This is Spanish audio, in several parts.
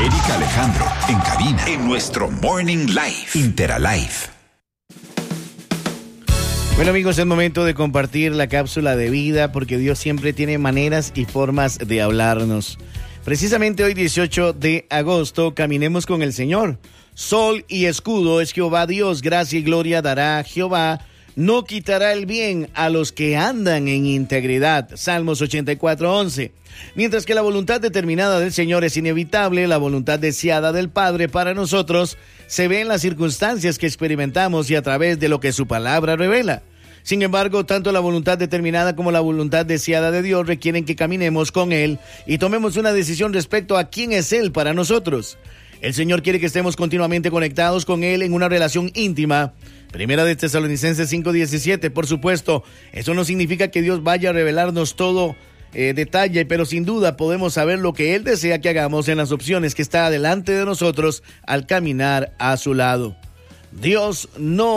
Erika Alejandro, en cabina, en nuestro Morning Live, Interalife. Bueno, amigos, es momento de compartir la cápsula de vida, porque Dios siempre tiene maneras y formas de hablarnos. Precisamente hoy, 18 de agosto, caminemos con el Señor. Sol y escudo es Jehová Dios, gracia y gloria dará Jehová. No quitará el bien a los que andan en integridad. Salmos 84:11. Mientras que la voluntad determinada del Señor es inevitable, la voluntad deseada del Padre para nosotros se ve en las circunstancias que experimentamos y a través de lo que su palabra revela. Sin embargo, tanto la voluntad determinada como la voluntad deseada de Dios requieren que caminemos con Él y tomemos una decisión respecto a quién es Él para nosotros. El Señor quiere que estemos continuamente conectados con Él en una relación íntima. Primera de Tesalonicenses 5:17. Por supuesto, eso no significa que Dios vaya a revelarnos todo detalle, pero sin duda podemos saber lo que Él desea que hagamos en las opciones que está delante de nosotros al caminar a su lado. Dios no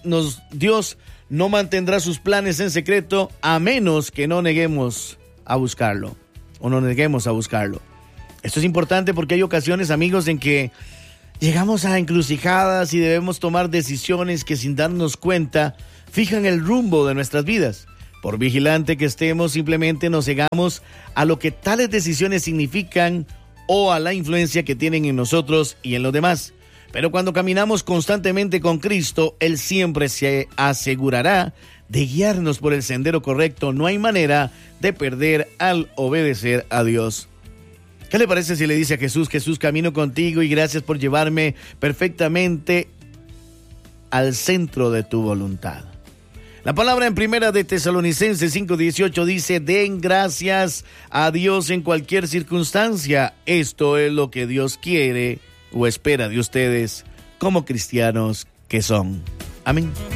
mantendrá sus planes en secreto a menos que no neguemos a buscarlo o no neguemos a buscarlo. Esto es importante porque hay ocasiones, amigos, en que llegamos a encrucijadas y debemos tomar decisiones que sin darnos cuenta fijan el rumbo de nuestras vidas. Por vigilante que estemos, simplemente nos cegamos a lo que tales decisiones significan o a la influencia que tienen en nosotros y en los demás. Pero cuando caminamos constantemente con Cristo, Él siempre se asegurará de guiarnos por el sendero correcto. No hay manera de perder al obedecer a Dios. ¿Qué le parece si le dice a Jesús: Jesús, camino contigo y gracias por llevarme perfectamente al centro de tu voluntad? La palabra en Primera de Tesalonicenses 5:18 dice: den gracias a Dios en cualquier circunstancia. Esto es lo que Dios quiere o espera de ustedes como cristianos que son. Amén.